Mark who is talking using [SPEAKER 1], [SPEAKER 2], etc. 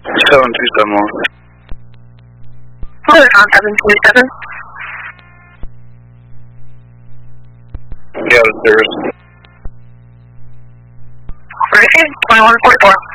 [SPEAKER 1] 7271.
[SPEAKER 2] What is on 727?
[SPEAKER 1] Yeah, there's.
[SPEAKER 2] Right, 2144.